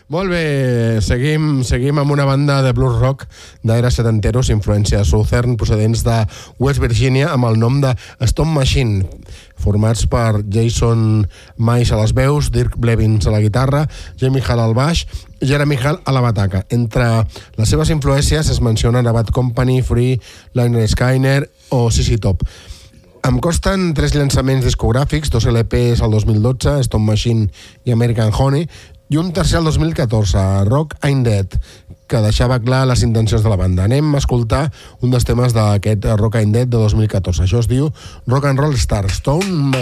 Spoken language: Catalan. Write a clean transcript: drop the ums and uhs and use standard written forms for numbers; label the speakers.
Speaker 1: Molt bé, seguim amb una banda de blues rock d'aire setenteros, influència Southern, procedents de West Virginia, amb el nom de Stone Machine, formats per Jason Mais a les veus, Dirk Blevins a la guitarra, Jamie Hall al baix, Jeremy Hall a la bataca. Entre les seves influències es mencionen Bad Company, Free, Lynyrd Skynyrd o CC Top. Em consten 3 llançaments discogràfics, 2 LPs al 2012, Stone Machine i American Honey, i un tercer al 2014, Rock Ain't Dead, que deixava clar les intencions de la banda. Anem a escoltar un dels temes d'aquest Rock Ain't Dead de 2014. Això es diu Rock and Roll Star, Stone